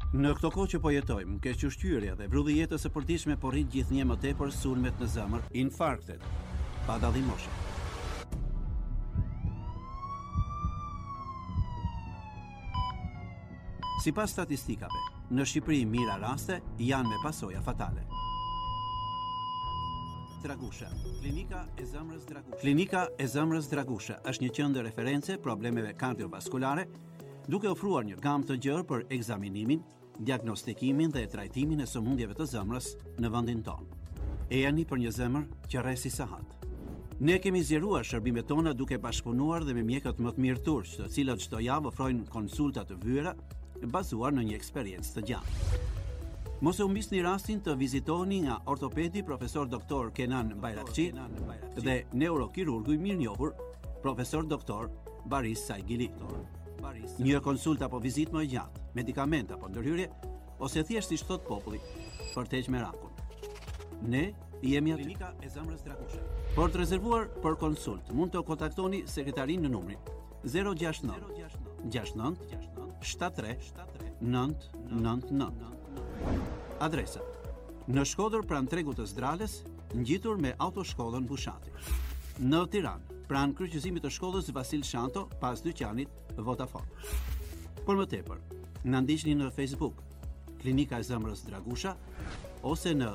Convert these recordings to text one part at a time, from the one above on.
Në këto kohë që po jetojmë, kequshqyrja dhe vrulli i jetës së përditshme po rrit gjithnjë më tepër sulmet në zemër, infarktet, pa dallim moshe. Sipas statistikave, në Shqipëri mira raste janë me pasoja fatale. Dragusha, Klinika e Zemrës Dragusha. Klinika e Zemrës Dragusha është një qendër referencë problemeve kardiovaskulare, duke ofruar një gamë të gjerë për ekzaminimin, diagnostikimin dhe trajtimin e sëmundjeve të zemrës në vendin tonë. E jani për një zemër që rresi sahat. Ne kemi zgjeruar shërbimet tona duke bashkëpunuar dhe me mjekët më të mirë turq, të cilët çdo javë ofrojnë konsulta të vyera bazuar në një eksperiencë të gjatë. Mos e humbisni rastin të vizitoni nga ortopedi profesor doktor Kenan Bayrakçi dhe neurokirurgu i mirënjohur profesor doktor Baris Saigili. Një konsulta apo vizitë më gjatë, medikament apo ndërhyrje, ose thjesht siç thot populli, për të heqë merakun. Ne jemi aty. Klinika e Zemrës Dragusha. Por të rezervuar për konsult, mund të kontaktoni sekretarin në numrin 069 69 73 999. Adresa: në Shkodër pranë tregut të Zdrales, ngjitur me autoshkollën Bushati. Në Tiranë, pranë kryqëzimit të shkollës Vasil Shanto, pas dyqanit Vodafone. Por më tepër, na ndiqni në Facebook, Klinika e Zemrës Dragusha, ose në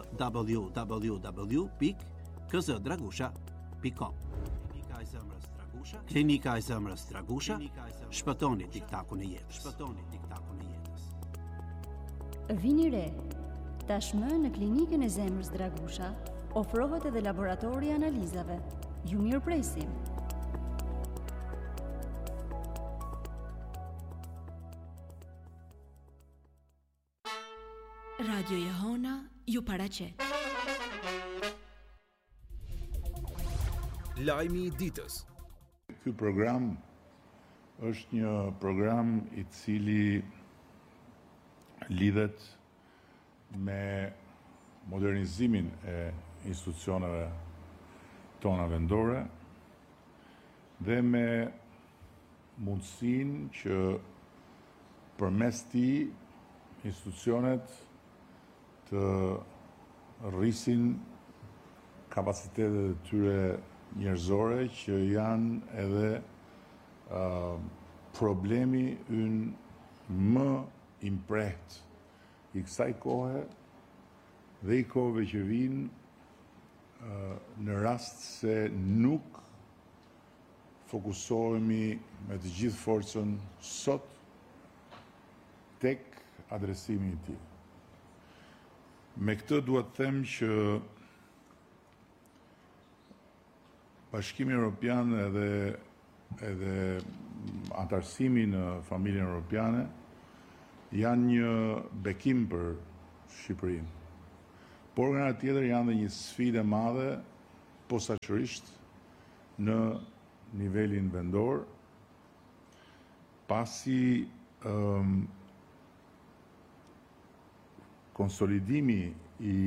www.kzdragusha.com. Klinika e Zemrës Dragusha. Klinika e Zemrës Dragusha. Shpëtoni tiktakun e jetës. Shpëtoni tiktakun e jetës. Vini re. Tashmë në Klinikën e Zemrës Dragusha ofrohet edhe laboratori i analizave. Ju mirëpresim. Radio Jehona ju paraqet. Lajmi i ditës. Ky program është një program i cili lidhet me modernizimin e institucioneve tona vendore dhe me mundësinë që përmes tij institucionet të rrisin kapacitetet e tyre njerëzore që janë edhe problemi ynë më i mprehtë i kësaj kohe dhe i kohëve që vinë në rast se nuk fokusohemi me të gjithë forcën sot tek adresimi i tij. Me këtë duhet të them që Bashkimi Evropian edhe antarësimi në familjen evropiane janë një bekim për Shqipërinë. Por nga ana tjetër janë dhe një sfidë e madhe posaçërisht në nivelin vendor, pasi konsolidimi i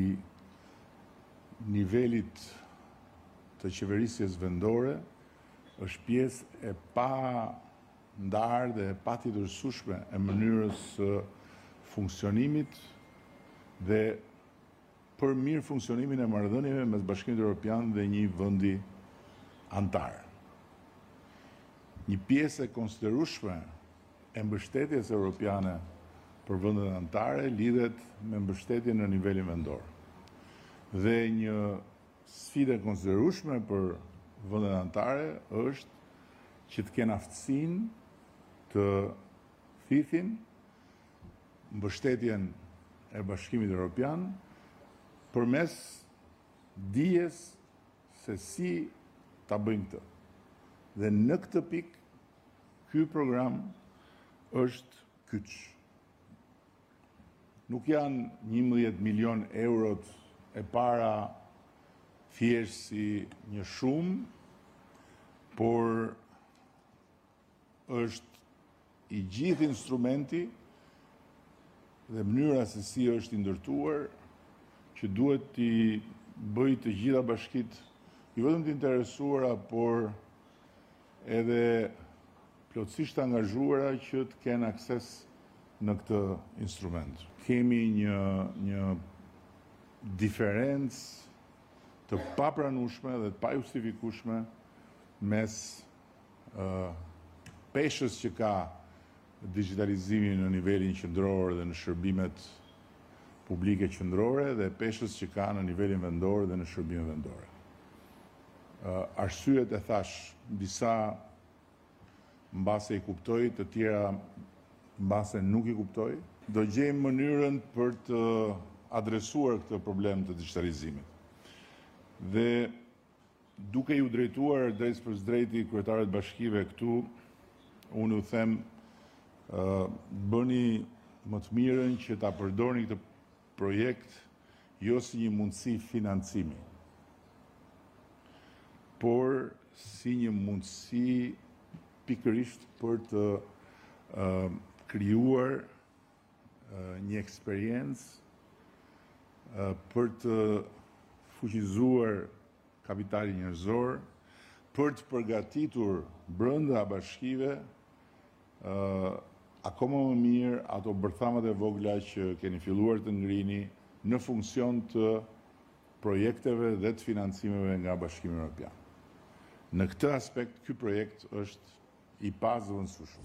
nivelit të qeverisjes vendore është pjesë e pa ndarë dhe e patjetërsueshme e mënyrës së funksionimit dhe për mirë funksionimin e marrëdhënieve mes Bashkimit Evropian dhe një vendi antar. Një pjesë e konsiderueshme e mbështetjes evropiane për vendet anëtare lidhet me mbështetjen në nivelin vendor. Dhe një sfidë e konsiderueshme për vendet anëtare është që të kenë aftësinë të thithin mbështetjen e Bashkimit Evropian përmes dijes se si ta bëjnë këtë. Dhe në këtë pikë ky program është kyç. Nuk janë 11 milion eurot e para thjesht si një shumë, por është i gjithë instrumenti dhe mënyra se si është i ndërtuar që duhet t'i bëj të gjitha bashkitë, jo vetëm të interesuara, por edhe plotësisht angazhuara që të kenë akses në këtë instrument. Kemi një diferencë të papranueshme dhe të pajustifikueshme mes peshës që ka digitalizimi në nivelin qendror dhe në shërbimet publike qendrore dhe peshës që ka në nivelin vendor dhe në shërbimet vendore. Arsyet e thash, disa mbase i kuptoj, të tjera mbase nuk i kuptoj. Do gjejmë mënyrën për të adresuar këtë problem të digitalizimit. Dhe duke ju drejtuar drejt për drejti kryetarët bashkive këtu, unë u them bëni më të mirën që ta përdorni këtë projekt jo si një mundësi financimi, por si një mundësi pikërisht për të krijuar një eksperiencë, për të fuqizuar kapitalin njerëzor, për të përgatitur brenda bashkive akoma më mirë ato bërthamat e vogla që keni filluar të ngrini në funksion të projekteve dhe të financimeve nga Bashkimi Evropian. Në këtë aspekt, ky projekt është i pazëvendësueshëm.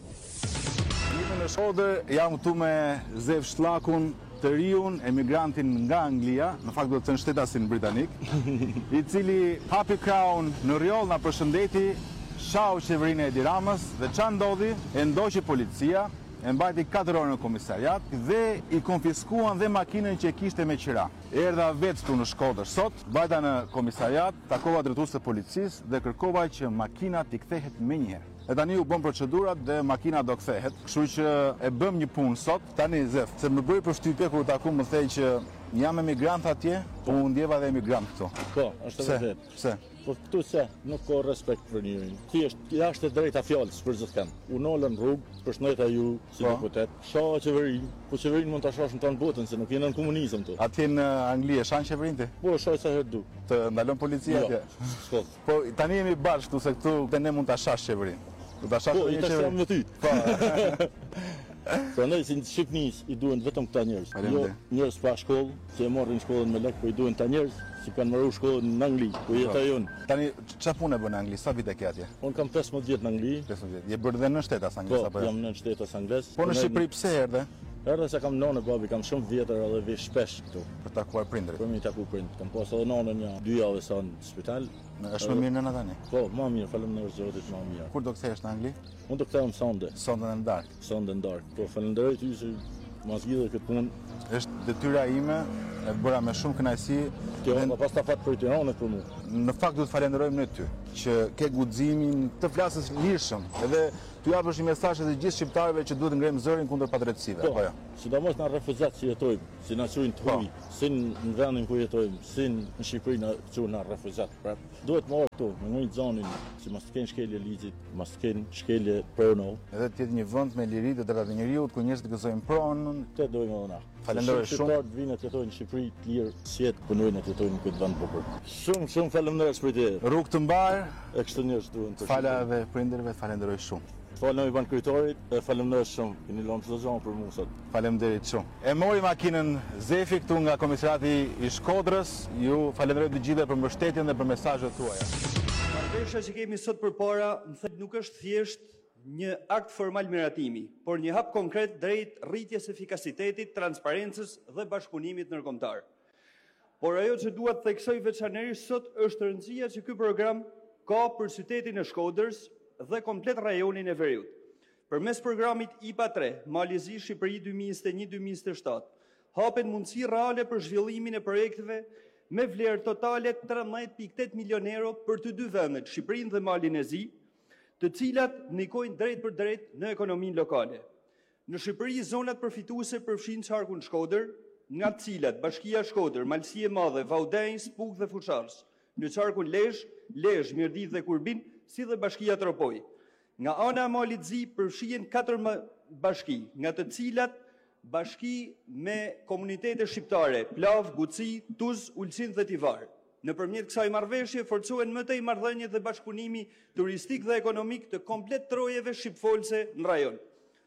Jemi në Shkodër, jam këtu me Zev Shlakun, të riun, emigrantin nga Anglia, në fakt do të thënë shtetasin britanik, i cili hapi kraun në rjoll, na përshëndeti, shau qeverinë e Edi Ramës dhe çfarë ndodhi? E ndoqi policia, e mbajti 4 orë në komisariat dhe i konfiskuan dhe makinën që e kishte me qira. Erdha vetë këtu në Shkodër sot, mbajta në komisariat, takova drejtues të policisë dhe kërkova që makina t'i kthehet menjëherë. E tani u bën procedurat dhe makina do kthehet, kështu që e bëm një punë sot. Tani Zef, se më bëri përshtypje kur taku më thej që jam emigrant atje, po u ndjeva dhe emigrant këtu. Po, është vërtet. Pse? Po këtu se nuk ka respekt për njërin. Thjesht jashtë e drejta fjalës për çdo kënd. U nolën rrugë, përshëndeta ju si deputet. Shoh qeverinë, po qeverinë mund ta shohësh në tonë botën se nuk jeni në komunizëm këtu. Atje në Angli e shan qeverinë ti? Po, shoh sa herë du. Të ndalon policia atje? Jo, po tani jemi bashkë këtu se këtu ne mund ta shash qeverinë. Do ta shash po, një qeverinë. Po, i ty. Po. Prandaj si në Shqipërisë i duhen vetëm këta njerëz. Jo njerëz pa shkollë, që e marrin shkollën me lek, po i duhen ta njerëz që kanë marrë shkollën në Angli, ku jetojnë. Tani çfarë punë bën në Angli? Sa vite ke atje? Unë kam 15 vjet në Angli. 15 vjet. Je bërë dhe në shtetas anglisë apo? Po, jam në shtetas anglisë. Po në Shqipëri pse erdhe? Erdhe se kam nonë babi, kam shumë vjetër edhe vi shpesh këtu. Për takuar prindrit. Për mi taku prindrit. Kam pas edhe nonën një 2 javë sa në spital. Është më mirë nëna tani? Po, më mirë, faleminderit Zotit, më mirë. Kur do kthehesh në Angli? Unë do kthehem sonde. Sonde në darkë. Sonde në darkë. Po, falenderoj ty se ma zgjidhe këtë punë. Është detyra ime, e bëra me shumë kënaqësi. Kjo ka pas ta fat për Tiranën për mua. Në fakt do të falenderojmë ne ty që ke guximin të flasësh lirshëm, edhe t'u japësh një mesazh të gjithë shqiptarëve që duhet ngrejmë zërin kundër padrejtësive, apo jo? Sidomos në refuzat që jetojmë, si na quajnë të huaj, si në vendin ku jetojmë, si në Shqipëri na quajnë refuzat. Pra, duhet marrë këtu, në një zonin që mos të kenë shkelje ligjit, mos të kenë shkelje prono. Edhe të jetë një vend me liri të drejtat e njeriut ku njerëzit gëzojnë pronën. Të dojmë ona. Falenderoj shumë. Shqiptarët vinë të jetojnë në Shqipëri të lirë, si jetë punojnë të jetojnë në këtë vend bukur. Shumë faleminderit për të. Rrugë të mbar. E kështu njerëz duhen të. Fala edhe prindërve, falenderoj shumë. Falem i ban kryetarit, e faleminderit shumë. Keni lënë çdo gjë për mua sot. Faleminderit shumë. E mori makinën Zefi këtu nga komisariati i Shkodrës. Ju falenderoj të gjithëve për mbështetjen dhe për mesazhet tuaja. Marrëveshja që kemi sot përpara, më thënë nuk është thjesht një akt formal miratimi, por një hap konkret drejt rritjes efikasitetit, transparencës dhe bashkëpunimit ndërkombëtar. Por ajo që dua të theksoj veçanërisht sot është rëndësia që ky program ka për qytetin e Shkodrës dhe komplet rajonin e Veriut. Përmes programit IPA 3, Malizi Shqipëri 2021-2027, hapen mundësi reale për zhvillimin e projekteve me vlerë totale 13.8 milion euro për të dy vendet, Shqipërinë dhe Malin e Zi, të cilat ndikojnë drejt për drejt në ekonominë lokale. Në Shqipëri, zonat përfituese përfshin qarkun Shkodër, nga të cilat Bashkia Shkodër, Malësi e Madhe, Vaudin, Spuk dhe Fushars, në qarkun Lezhë, Mirdit dhe Kurbin, si dhe Bashkia Tropoj. Nga ana e Malit Zi përfshihen 4 bashki, nga të cilat bashki me komunitete shqiptare, Plav, Guci, Tuz, Ulqin dhe Tivar. Nëpërmjet kësaj marrëveshje forcohen më tej marrëdhëniet dhe bashkëpunimi turistik dhe ekonomik të komplet trojeve shqipfolse në rajon.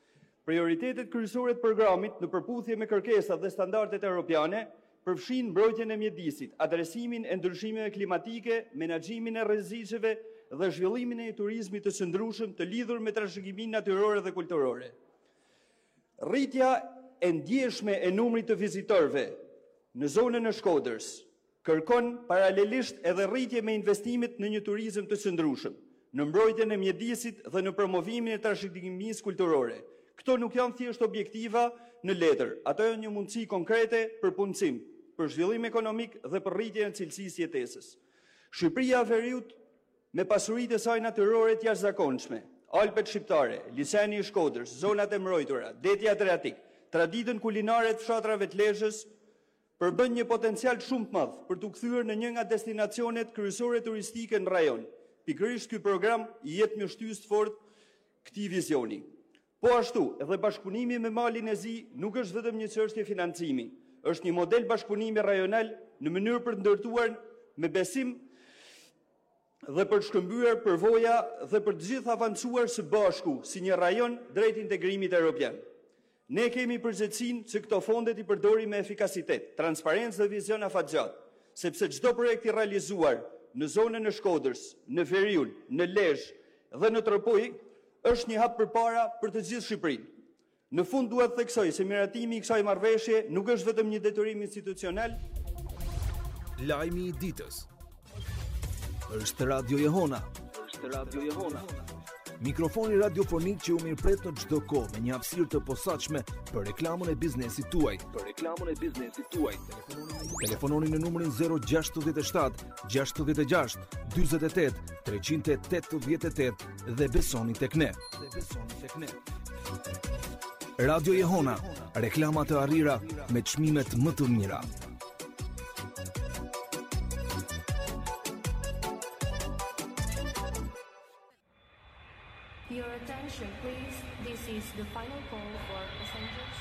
Prioritetet kryesore të programit në përputhje me kërkesat dhe standardet europiane përfshin mbrojtjen e mjedisit, adresimin e ndryshimeve klimatike, menaxhimin e rreziqeve dhe zhvillimin e turizmit të qëndrueshëm të lidhur me trashëgiminë natyrore dhe kulturore. Rritja e ndjeshme e numrit të vizitorëve në zonën e Shkodrës kërkon paralelisht edhe rritje me investimet në një turizëm të qëndrueshëm, në mbrojtjen e mjedisit dhe në promovimin e trashëgimisë kulturore. Këto nuk janë thjesht objektiva në letër, ato janë një mundësi konkrete për punësim, për zhvillim ekonomik dhe për rritjen e cilësisë jetesës. Shqipëria e Veriut me pasuritë e saj natyrore të jashtëzakonshme, Alpet shqiptare, Liçeni i Shkodrës, zonat e mbrojtura, deti Adriatik, traditën kulinare të fshatrave të Lezhës, përbën një potencial shumë të madh për t'u kthyer në një nga destinacionet kryesore turistike në rajon. Pikërisht ky program i jep një shtys të fortë këtij vizioni. Po ashtu, edhe bashkëpunimi me Malin e Zi nuk është vetëm një çështje financimi, është një model bashkëpunimi rajonal në mënyrë për të ndërtuar me besim dhe për të shkëmbyer përvoja dhe për të gjithë avancuar së bashku si një rajon drejt integrimit evropian. Ne kemi përgjegjësinë që këto fonde i përdorim me efikasitet, transparencë dhe vizion afatgjat, sepse çdo projekt i realizuar në zonën e Shkodrës, në Veriun, në Lezhë dhe në Tropoj është një hap përpara për të gjithë Shqipërinë. Në fund duhet të theksoj se miratimi i kësaj marrëveshje nuk është vetëm një detyrim institucional. Lajmi i ditës. Është Radio Jehona. Mikrofoni radiofonik që u mirëpret në çdo kohë me një hapësirë të posaçme për reklamën e biznesit tuaj. Telefononi në numrin 067 66 48 388 dhe besoni tek ne. Radio Jehona, reklama të arrira me çmimet më të mira. Your attention, please. This is the final call for passengers.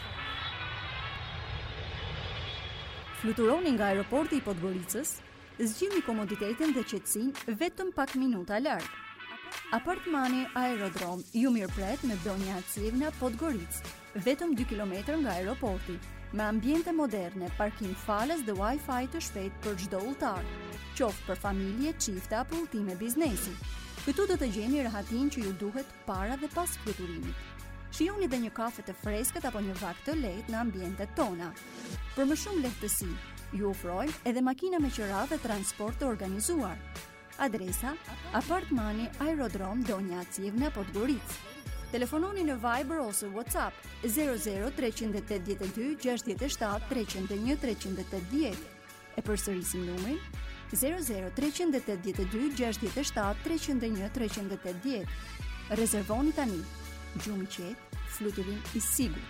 Fluturoni nga aeroporti i Podgoricës, zgjidhni komoditetin dhe qetësinë vetëm pak minuta larg. Apartmani Aerodrom ju mirëpret me Donja Acivna Podgoricë, vetëm 2 kilometër nga aeroporti, me ambiente moderne, parkim falas dhe Wi-Fi të shpejt për çdo udhëtar, qoftë për familje, çifte apo udhëtime biznesi. Këtu do të gjeni rahatin që ju duhet para dhe pas fluturimit. Shijoni dhe një kafe të freskët apo një vak të lehtë në ambientet tona. Për më shumë lehtësi, ju ofrojmë edhe makina me qira dhe transport të organizuar. Adresa: Apartmani Aerodrom Donja Acivna Podgoricë. Telefononi në Viber ose WhatsApp 00 382 67 301 380. E përsërisim numrin 00 382 67 301 380. Rezervoni tani. Gjumë qetë, fluturim i sigurt.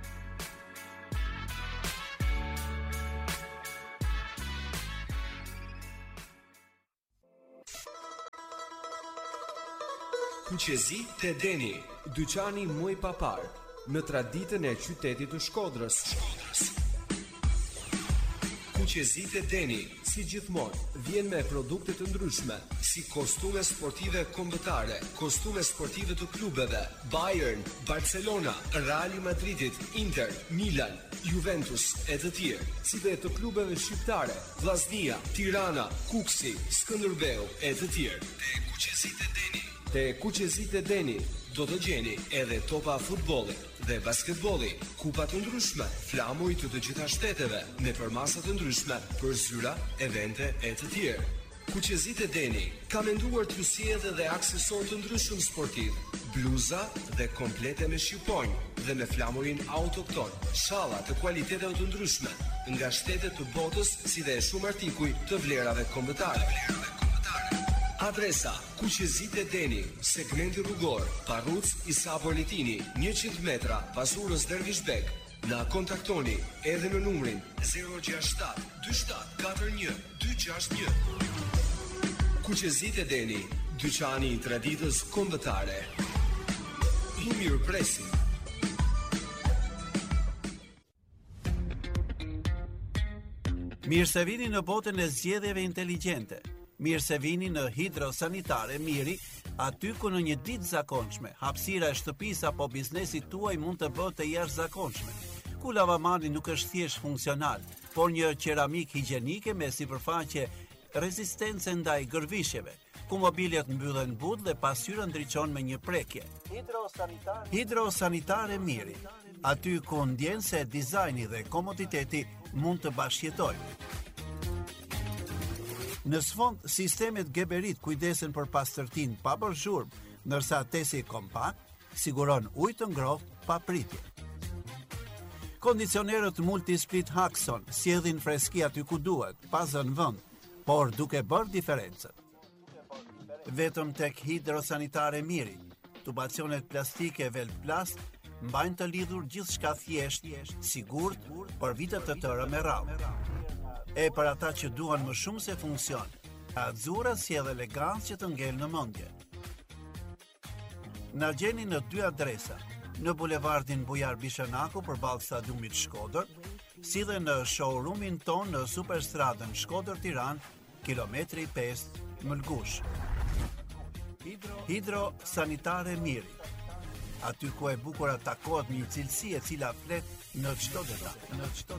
Kuqezi te Deni, dyqani më i papar në traditën e qytetit të Shkodrës. Kuqezi te Deni, si gjithmonë, vjen me produkte të ndryshme, si kostume sportive kombëtare, kostume sportive të klubeve, Bayern, Barcelona, Real Madridit, Inter, Milan, Juventus e të tjerë, si dhe të klubeve shqiptare, Vllaznia, Tirana, Kuksi, Skënderbeu e të tjerë. Te Kuqezit e Deni do të gjeni edhe topa futbolli dhe basketbolli, kupa të ndryshme, flamuj të gjitha shteteve, me përmasa të ndryshme për zyra, evente e të tjerë. Kuqezit e Deni ka menduar t'ju sjellë dhe aksesor të ndryshëm sportiv, bluza dhe komplete me shqiponjë dhe me flamurin autokton, shalla të kualiteteve të ndryshme, nga shtetet të botës si dhe shumë artikuj të vlerave kombëtare. Adresa: Kuqezit e Deni, segmenti rrugor, Parruc Isa Politini, 100 metra pas urës Dervishbek. Na kontaktoni edhe në numrin 067 27 41 261. Kuqezit e Deni, dyqani i traditës kombëtare. Ju mirëpresim. Mirë se vini në botën e zgjedhjeve inteligjente. Mirë se vini në Hidrosanitare Miri, Aty ku në një ditë zakonshme, hapësira e shtëpisë apo biznesit tuaj mund të bëhet e jashtëzakonshme, ku lavamani nuk është thjesht funksional, por një qeramik higjienike me sipërfaqe rezistence ndaj gërvishjeve, ku mobiljet mbyllen but dhe pasqyra ndriçon me një prekje. Hidrosanitare Miri, aty ku ndjen se dizajni dhe komoditeti mund të bashkëjetojnë. Në sfond, sistemet Geberit kujdesen për pastërtinë pa bërë zhurmë, ndërsa tesi kompakt siguron ujë të ngrohtë pa pritje. Kondicionerët Multisplit Haxon sjellin freski aty ku duhet, pa zënë vend, por duke bërë diferencën. Vetëm tek Hidrosanitare Miri, tubacionet plastike Velplast mbajnë të lidhur gjithçka thjesht, sigurt për vite të tëra me radhë. E për ata që duan më shumë se funksion, Azzurra sjell elegancë që të ngel në mendje. Na gjeni në 2 adresa, në bulevardin Bujar Bishanaku përballë stadiumit Shkodër, si dhe në showroomin ton në Superstradën Shkodër-Tiranë, kilometri 5 Mëlgush. Hidrosanitare Miri, aty ku e bukura takohet një cilësi e cila flet në çdo detaj.